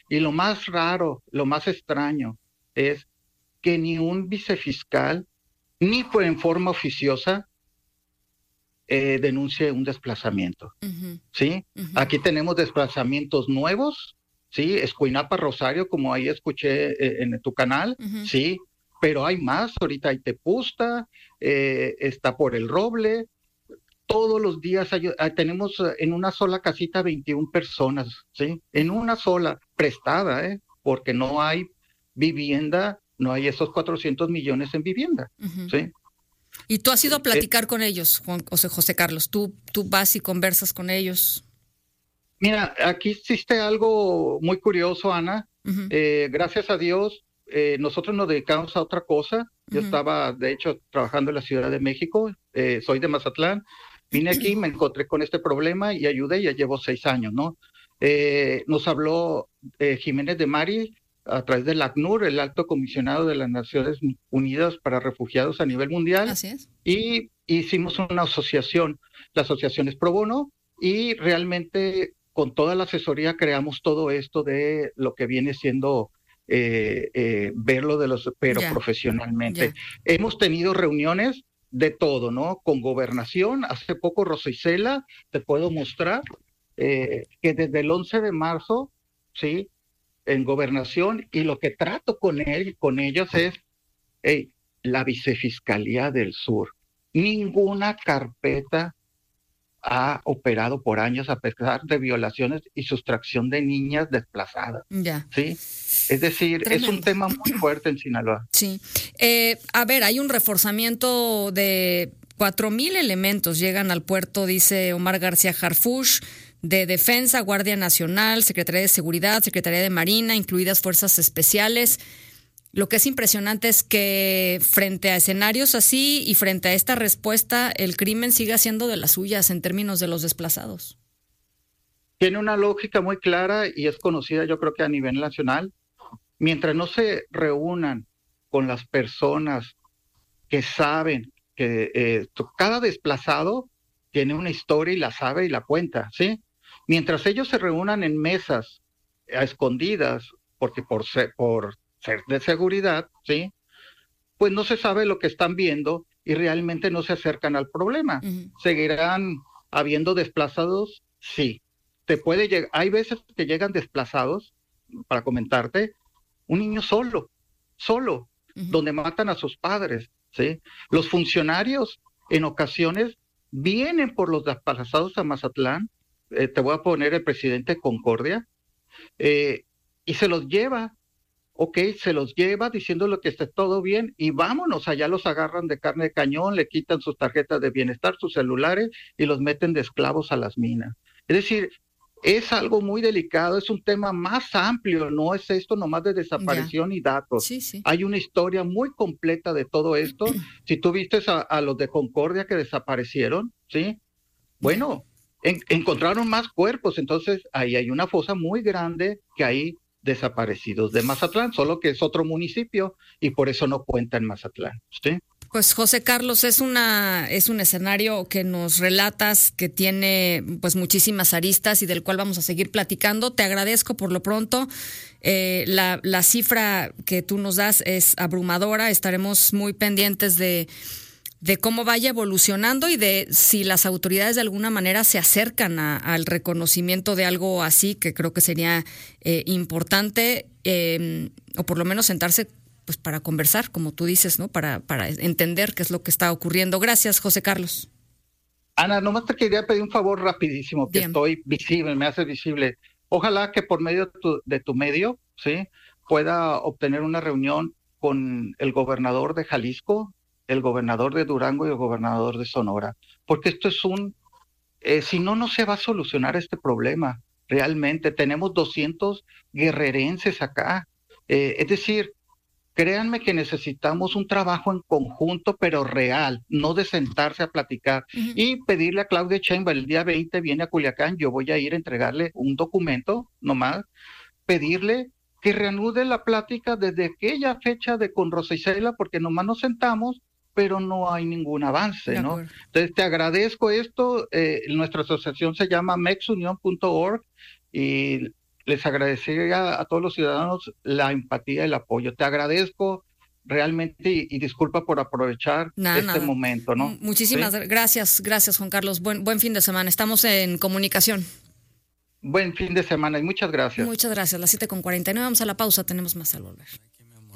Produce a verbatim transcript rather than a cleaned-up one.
Y lo más raro, lo más extraño es que ni un vicefiscal, ni fue en forma oficiosa, eh, denuncie un desplazamiento, Uh-huh, ¿sí? uh-huh. Aquí tenemos desplazamientos nuevos, ¿sí? Escuinapa, Rosario, como ahí escuché eh, en tu canal, Uh-huh. ¿sí? Pero hay más, ahorita hay Tepusta, eh, está por el Roble, todos los días hay, hay, tenemos en una sola casita veintiuna personas, ¿sí? En una sola, prestada, ¿eh? Porque no hay vivienda, no hay esos cuatrocientos millones en vivienda, Uh-huh. ¿sí? Y tú has ido a Eh, platicar con ellos, Juan, o sea, José Carlos, tú, tú vas y conversas con ellos. Mira, aquí existe algo muy curioso, Ana. Uh-huh. Eh, gracias a Dios, eh, nosotros nos dedicamos a otra cosa. Yo Uh-huh. estaba, de hecho, trabajando en la Ciudad de México. Eh, soy de Mazatlán. Vine aquí, me encontré con este problema y ayudé. Ya llevo seis años, ¿no? Eh, nos habló eh, Jiménez de Mari a través del ACNUR, el Alto Comisionado de las Naciones Unidas para Refugiados a nivel mundial, Así es. y hicimos una asociación. La asociación es pro bono y realmente con toda la asesoría creamos todo esto de lo que viene siendo eh, eh, verlo de los, pero Ya, profesionalmente. ya. Hemos tenido reuniones de todo, ¿no? Con gobernación, hace poco Rosa Isela, te puedo mostrar eh, que desde el once de marzo, ¿sí? En gobernación, y lo que trato con él, con ellos es, hey, la Vicefiscalía del Sur, ninguna carpeta ha operado por años a pesar de violaciones y sustracción de niñas desplazadas, Ya. ¿sí? Es decir, es un Tremendo. tema muy fuerte en Sinaloa. Sí. Eh, a ver, hay un reforzamiento de cuatro mil elementos. Llegan al puerto, dice Omar García Harfuch, de Defensa, Guardia Nacional, Secretaría de Seguridad, Secretaría de Marina, incluidas Fuerzas Especiales. Lo que es impresionante es que frente a escenarios así y frente a esta respuesta, el crimen sigue haciendo de las suyas en términos de los desplazados. Tiene una lógica muy clara y es conocida, yo creo que a nivel nacional. Mientras no se reúnan con las personas que saben que eh, cada desplazado tiene una historia y la sabe y la cuenta, ¿sí? Mientras ellos se reúnan en mesas a escondidas, porque por ser, por ser de seguridad, ¿sí? Pues no se sabe lo que están viendo y realmente no se acercan al problema. Uh-huh. ¿Seguirán habiendo desplazados? Sí. Te puede llegar, hay veces que llegan desplazados, para comentarte, un niño solo, solo, Uh-huh. donde matan a sus padres, ¿sí? Los funcionarios en ocasiones vienen por los desplazados a Mazatlán, eh, te voy a poner el presidente Concordia, eh, y se los lleva, ok, se los lleva diciéndole que está todo bien y vámonos, allá los agarran de carne de cañón, le quitan sus tarjetas de bienestar, sus celulares y los meten de esclavos a las minas. Es decir, es algo muy delicado, es un tema más amplio, no es esto nomás de Ya. desaparición y datos. Sí, sí. Hay una historia muy completa de todo esto. Si tú viste a, a los de Concordia que desaparecieron, ¿sí? Ya. Bueno, en, encontraron más cuerpos, entonces ahí hay una fosa muy grande que hay desaparecidos de Mazatlán, solo que es otro municipio y por eso no cuenta en Mazatlán, ¿sí? Pues José Carlos, es una es un escenario que nos relatas que tiene pues muchísimas aristas y del cual vamos a seguir platicando. Te agradezco por lo pronto. Eh, la, la cifra que tú nos das es abrumadora. Estaremos muy pendientes de, de cómo vaya evolucionando y de si las autoridades de alguna manera se acercan a, al reconocimiento de algo así, que creo que sería eh, importante, eh, o por lo menos sentarse pues para conversar, como tú dices, ¿no? Para, para entender qué es lo que está ocurriendo. Gracias, José Carlos. Ana, nomás te quería pedir un favor rapidísimo, que Bien. estoy visible, me hace visible. Ojalá que por medio de tu, de tu medio, ¿sí? Pueda obtener una reunión con el gobernador de Jalisco, el gobernador de Durango y el gobernador de Sonora, porque esto es un, eh, si no, no se va a solucionar este problema. Realmente tenemos doscientos guerrerenses acá, eh, es decir, créanme que necesitamos un trabajo en conjunto, pero real, no de sentarse a platicar. Uh-huh. Y pedirle a Claudia Sheinbaum, el día veinte viene a Culiacán, yo voy a ir a entregarle un documento nomás, pedirle que reanude la plática desde aquella fecha de con Rosa Isela, porque nomás nos sentamos, pero no hay ningún avance, ¿no? Entonces te agradezco esto, eh, nuestra asociación se llama mex union punto org y les agradecería a todos los ciudadanos la empatía y el apoyo. Te agradezco realmente y, y disculpa por aprovechar nada, este nada. momento, ¿no? Muchísimas ¿Sí? gracias, gracias Juan Carlos. Buen, buen fin de semana. Estamos en comunicación. Buen fin de semana y muchas gracias. Muchas gracias. Las siete con cuarenta y nueve, vamos a la pausa, tenemos más al volver.